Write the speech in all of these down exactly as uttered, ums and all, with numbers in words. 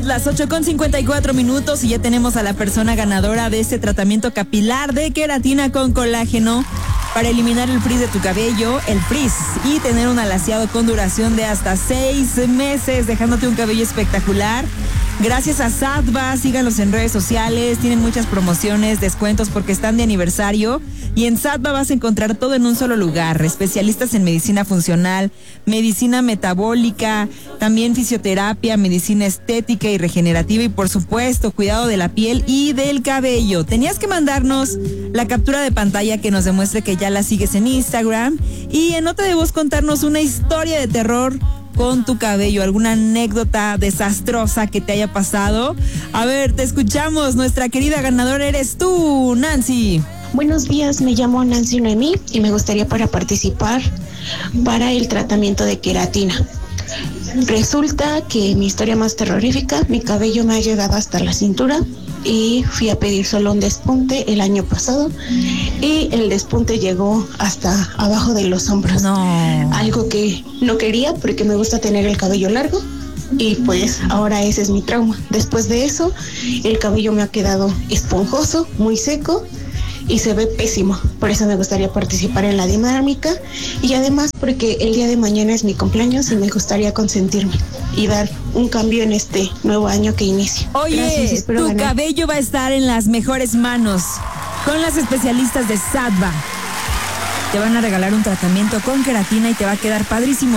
It, las ocho con cincuenta y cuatro minutos y ya tenemos a la persona ganadora de este tratamiento capilar de queratina con colágeno para eliminar el frizz de tu cabello, el frizz, y tener un alaciado con duración de hasta seis meses, dejándote un cabello espectacular. Gracias a Sadva, síganlos en redes sociales, tienen muchas promociones, descuentos porque están de aniversario. Y en Sadva vas a encontrar todo en un solo lugar, especialistas en medicina funcional, medicina metabólica, también fisioterapia, medicina estética y regenerativa y por supuesto cuidado de la piel y del cabello. Tenías que mandarnos la captura de pantalla que nos demuestre que ya la sigues en Instagram y en nota de voz contarnos una historia de terror con tu cabello, alguna anécdota desastrosa que te haya pasado. A ver, te escuchamos, nuestra querida ganadora eres tú, Nancy. Buenos días, me llamo Nancy Noemí y me gustaría para participar para el tratamiento de queratina. Resulta que mi historia más terrorífica, mi cabello me ha llegado hasta la cintura y fui a pedir solo un despunte el año pasado y el despunte llegó hasta abajo de los hombros. No. Algo que no quería porque me gusta tener el cabello largo. Y pues ahora ese es mi trauma. Después de eso, el cabello me ha quedado esponjoso, muy seco y se ve pésimo. Por eso me gustaría participar en la dinámica y además porque el día de mañana es mi cumpleaños y me gustaría consentirme y dar un cambio en este nuevo año que inicia. Oye, Gracias, tu ganar. cabello va a estar en las mejores manos con las especialistas de Sadva. Te van a regalar un tratamiento con queratina y te va a quedar padrísimo.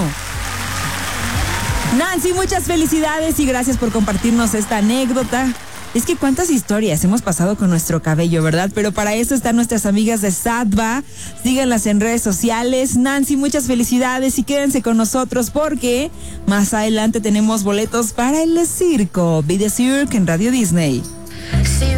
Nancy, muchas felicidades y gracias por compartirnos esta anécdota. Es que cuántas historias hemos pasado con nuestro cabello, ¿verdad? Pero para eso están nuestras amigas de Sadva. Síganlas en redes sociales. Nancy, muchas felicidades y quédense con nosotros porque más adelante tenemos boletos para el circo. Be the Cirque en Radio Disney.